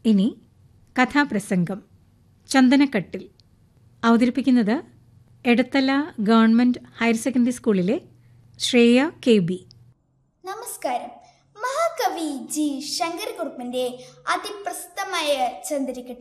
ഇനി കഥാപ്രസംഗം ചന്ദനക്കട്ടിൽ. അവതരിപ്പിക്കുന്നത് എടത്തല ഗവൺമെന്റ് ഹയർ സെക്കൻഡറി സ്കൂളിലെ ശ്രേയ KB. നമസ്കാരം. മഹാകവി ജി ശങ്കരക്കുറുപ്പിന്റെ അതിപ്രസിദ്ധമായ ചന്ദനക്കട്ടിൽ